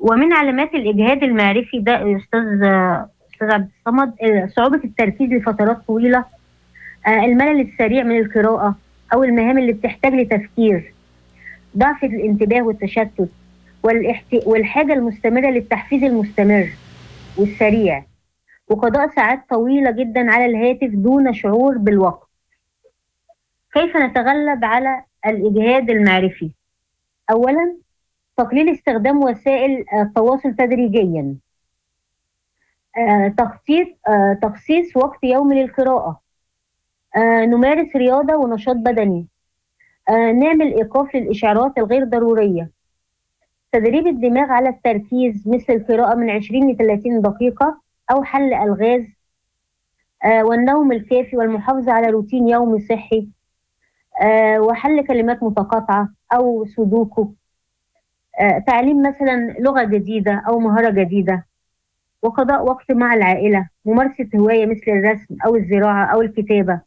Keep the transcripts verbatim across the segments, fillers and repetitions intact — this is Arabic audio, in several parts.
ومن علامات الإجهاد المعرفي ده يا أستاذ أستاذ عبد الصمد صعوبة التركيز لفترات طويلة، الملل السريع من القراءة أو المهام اللي بتحتاج لتفكير، ضعف الانتباه والتشتت، والاحت... والحاجة المستمرة للتحفيز المستمر والسريع، وقضاء ساعات طويلة جدا على الهاتف دون شعور بالوقت. كيف نتغلب على الإجهاد المعرفي؟ أولا، تقليل استخدام وسائل التواصل تدريجيا، آه، تخصيص آه، تخصيص وقت يومي للقراءة، آه، نمارس رياضة ونشاط بدني، آه، نعمل إيقاف للإشعارات الغير ضرورية، تدريب الدماغ على التركيز مثل القراءة من عشرين ل ثلاثين دقيقة أو حل ألغاز، آه، والنوم الكافي والمحافظة على روتين يومي صحي، آه، وحل كلمات متقاطعة أو سودوكو، آه، تعليم مثلا لغة جديدة أو مهارة جديدة، وقضاء وقت مع العائلة، ممارسة هواية مثل الرسم أو الزراعة أو الكتابة.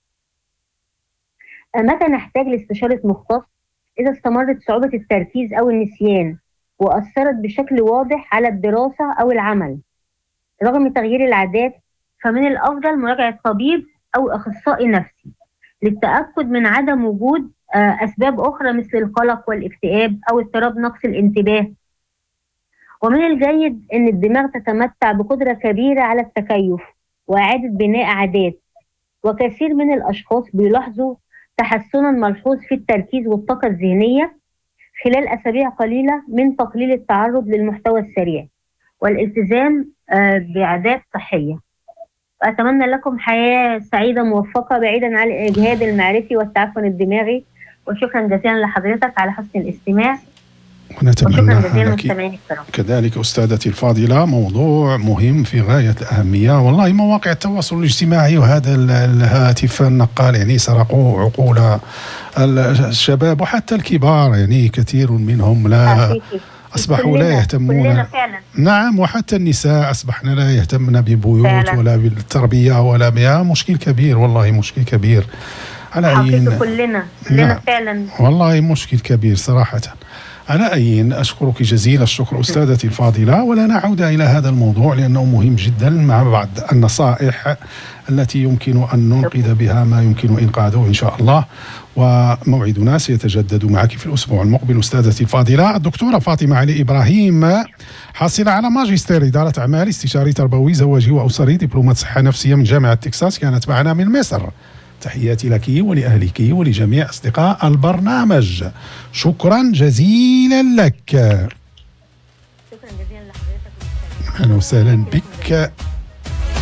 آه، متى نحتاج لاستشارة مختص؟ إذا استمرت صعوبة التركيز أو النسيان وأثرت بشكل واضح على الدراسة أو العمل. رغم تغيير العادات، فمن الأفضل مراجعة طبيب أو أخصائي نفسي للتأكد من عدم وجود أسباب أخرى مثل القلق والاكتئاب أو اضطراب نقص الانتباه. ومن الجيد أن الدماغ تتمتع بقدرة كبيرة على التكيف وإعادة بناء عادات، وكثير من الأشخاص بيلاحظوا تحسنا ملحوظ في التركيز والطاقة الذهنية خلال أسابيع قليلة من تقليل التعرض للمحتوى السريع والالتزام بعادات صحية. وأتمنى لكم حياة سعيدة موفقة بعيدا عن الإجهاد المعرفي والتعفن الدماغي، وشكرا جزيلا لحضرتك على حسن الاستماع. ونتمنى لك كذلك أستاذتي الفاضلة. موضوع مهم في غاية الأهمية والله. مواقع التواصل الاجتماعي وهذا الهاتف النقال يعني سرقوا عقول الشباب وحتى الكبار، يعني كثير منهم لا أصبحوا لا يهتمون. نعم، وحتى النساء أصبحنا لا يهتمن ببيوت فعلا. ولا بالتربية ولا بها. مشكل كبير والله، مشكل كبير على أي كلنا كلنا نعم. فعلا والله مشكل كبير صراحة. على أي أشكرك جزيل الشكر أستاذتي الفاضلة، ولا نعود إلى هذا الموضوع لأنه مهم جدا مع بعض النصائح التي يمكن أن ننقذ بها ما يمكن إنقاذه إن شاء الله. وموعدنا سيتجدد معك في الأسبوع المقبل أستاذتي الفاضلة الدكتورة فاطمة علي إبراهيم، حاصلة على ماجستير إدارة أعمال، استشاري تربوي زواجي وأسري، دبلومة صحة نفسية من جامعة تكساس، كانت معنا من مصر. تحياتي لك ولأهلك ولجميع أصدقاء البرنامج. شكرا جزيلا لك. شكرا جزيلا لحضرتك. أهلا وسهلا بك.